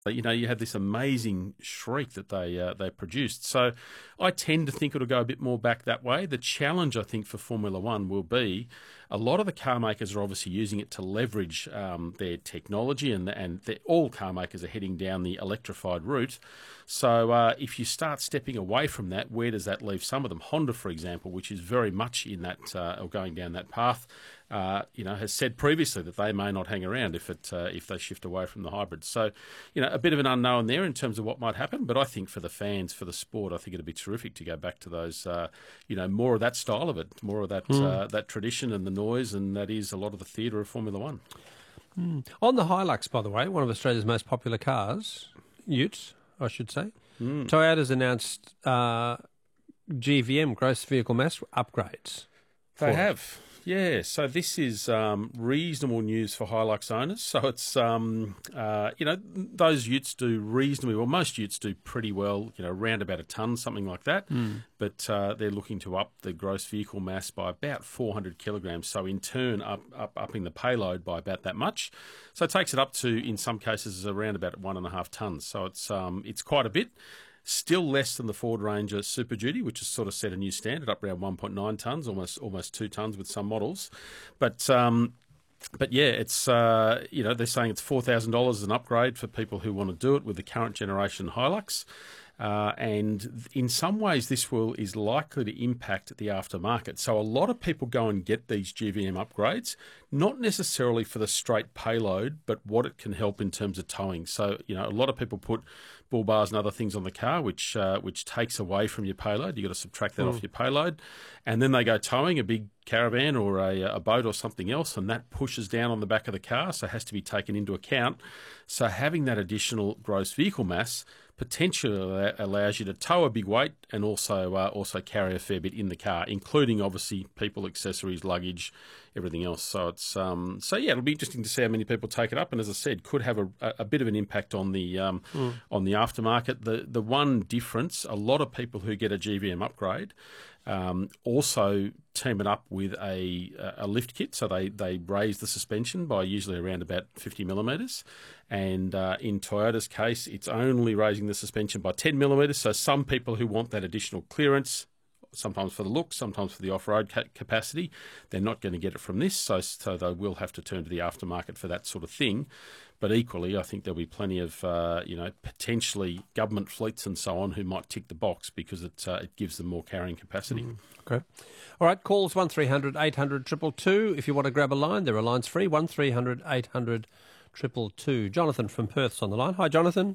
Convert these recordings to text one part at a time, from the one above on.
You had this amazing shriek that they produced. So I tend to think it'll go a bit more back that way. The challenge, I think, for Formula One will be a lot of the car makers are obviously using it to leverage their technology, and all car makers are heading down the electrified route. So if you start stepping away from that, where does that leave some of them? Honda, for example, which is very much in that or going down that path, has said previously that they may not hang around if they shift away from the hybrids. So, a bit of an unknown there in terms of what might happen. But I think for the fans, for the sport, I think it'd be terrific to go back to those, more of that style of it, more of that that tradition and the noise, and that is a lot of the theatre of Formula One. On the Hilux, by the way, one of Australia's most popular cars, utes, I should say, Toyota's announced GVM, gross vehicle mass upgrades. They have. Yeah, so this is reasonable news for Hilux owners. So it's, those utes do reasonably well. Most utes do pretty well, around about a tonne, something like that. But they're looking to up the gross vehicle mass by about 400 kilograms. So in turn, upping the payload by about that much. So it takes it up to, in some cases, around about 1.5 tonnes. So it's quite a bit. Still less than the Ford Ranger Super Duty, which has sort of set a new standard, up around 1.9 tonnes, almost 2 tonnes with some models. But yeah, it's they're saying it's $4,000 as an upgrade for people who want to do it with the current generation Hilux. And in some ways, this is likely to impact the aftermarket. So a lot of people go and get these GVM upgrades, not necessarily for the straight payload, but what it can help in terms of towing. So, a lot of people put bull bars and other things on the car, which takes away from your payload. You've got to subtract that off your payload. And then they go towing a big caravan or a boat or something else, and that pushes down on the back of the car, so it has to be taken into account. So having that additional gross vehicle mass potentially allows you to tow a big weight and also carry a fair bit in the car, including obviously people, accessories, luggage, everything else. So it's it'll be interesting to see how many people take it up, and as I said, could have a bit of an impact on the aftermarket. The one difference, a lot of people who get a GVM upgrade also team it up with a lift kit, so they raise the suspension by usually around about 50 millimetres, and in Toyota's case, it's only raising the suspension by 10 millimetres. So some people who want that additional clearance, sometimes for the look, sometimes for the off-road capacity, they're not going to get it from this, so they will have to turn to the aftermarket for that sort of thing. But equally, I think there'll be plenty of, potentially government fleets and so on who might tick the box because it gives them more carrying capacity. Okay. All right, calls 1300 800 222. If you want to grab a line, there are lines free, 1300 800 222. Jonathan from Perth's on the line. Hi, Jonathan.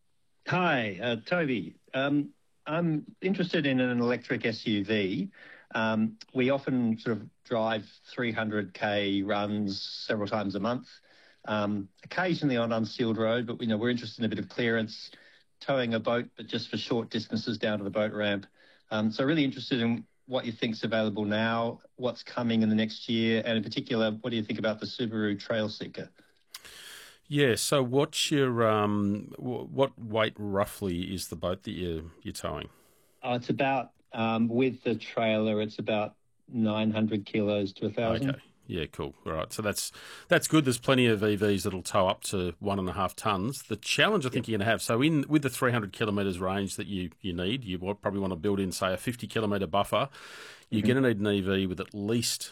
Hi, Toby. I'm interested in an electric SUV. We often sort of drive 300k runs several times a month, occasionally on unsealed road, but we're interested in a bit of clearance, towing a boat, but just for short distances down to the boat ramp. So really interested in what you think's available now, what's coming in the next year, and in particular, what do you think about the Subaru Trailseeker? Yeah, so what's your what weight roughly is the boat that you're towing? It's about, with the trailer, it's about 900 kilos to 1,000. Okay. Yeah, cool. All right. So that's good. There's plenty of EVs that'll tow up to 1.5 tonnes. The challenge I think you're going to have, so with the 300 kilometres range that you need, you probably want to build in, say, a 50 kilometre buffer. You're going to need an EV with at least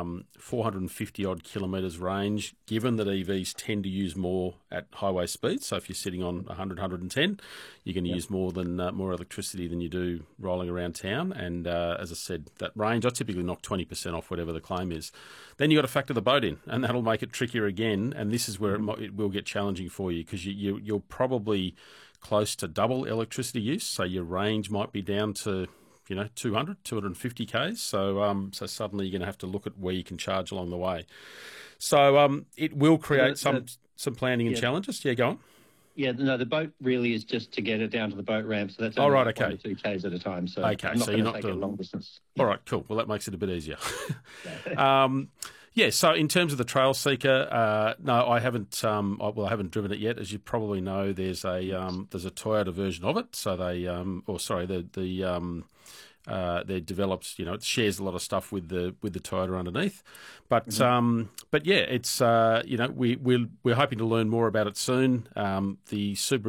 450 odd kilometres range, given that EVs tend to use more at highway speeds. So if you're sitting on 100, 110, you're going to use more electricity than you do rolling around town. And as I said, that range, I typically knock 20% off whatever the claim is. Then you've got to factor the boat in, and that'll make it trickier again. And this is where it will get challenging for you, because you're probably close to double electricity use. So your range might be down to 200, 250 Ks. So suddenly you're going to have to look at where you can charge along the way. So it will create some planning and challenges. Yeah, go on. Yeah, no, the boat really is just to get it down to the boat ramp. So that's only 1 to 2 Ks at a time. So okay, I'm not so you're going to not take doing a long distance. All right, cool. Well, that makes it a bit easier. Yeah, so in terms of the Trailseeker, no, I haven't. I haven't driven it yet. As you probably know, there's a Toyota version of it. So they, They're developed, it shares a lot of stuff with the Toyota underneath. But yeah, it's we're hoping to learn more about it soon. The Subaru